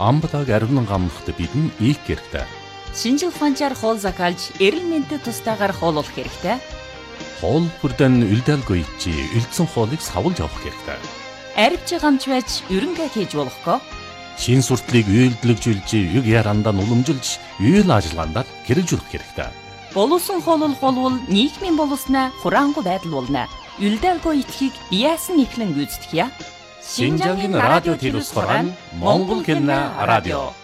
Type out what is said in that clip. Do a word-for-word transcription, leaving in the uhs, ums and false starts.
амбадаг ариунан гамнахт бидэн ийх хэрэгтэй. Шинжил ухаанчаар хоол закалж, эрүүл мэндэд тустаагаар хооллох хэрэгтэй. Хоол бүрдэн үлдээлгүй чи үлдсэн хоолыг савлж авах хэрэгтэй. Арвч гамч байж ерөнгээ хийж болохгүй. Шин суртлыг үйлдэлжүүлж, юг ярандаа уламжилж, үйл ажиллагаанд хэрэгжүүлэх хэрэгтэй. Боловсон хооллох болвол нийгмийн боловсноо хураангуй байдал болно. Үлдээлгүй итгэхийг яасан ихлэн гүйцэтгэе. Шинжаагийн радио телевизээр Монгол хэлний радио